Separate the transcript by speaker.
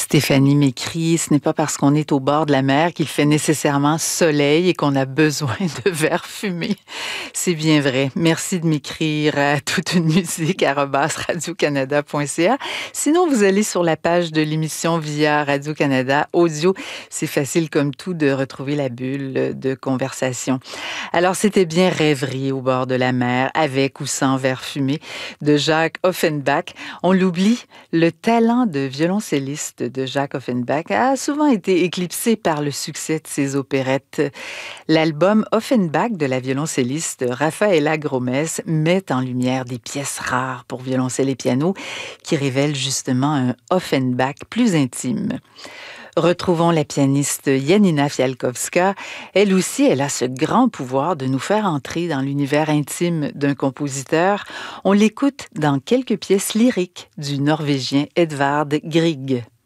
Speaker 1: Stéphanie m'écrit: «Ce n'est pas parce qu'on est au bord de la mer qu'il fait nécessairement soleil et qu'on a besoin de verres fumés.» C'est bien vrai. Merci de m'écrire à toutunemusique@radiocanada.ca. Sinon, vous allez sur la page de l'émission via Radio-Canada Audio. C'est facile comme tout de retrouver la bulle de conversation. Alors, c'était bien Rêverie au bord de la mer, avec ou sans verre fumé, de Jacques Offenbach. On l'oublie, le talent de violoncelliste de Jacques Offenbach a souvent été éclipsé par le succès de ses opérettes. L'album Offenbach de la violoncelliste Rafaela Gromes met en lumière des pièces rares pour violoncelle et piano qui révèlent justement un Offenbach plus intime. Retrouvons la pianiste Janina Fialkowska. Elle aussi, elle a ce grand pouvoir de nous faire entrer dans l'univers intime d'un compositeur. On l'écoute dans quelques pièces lyriques du Norvégien Edvard Grieg.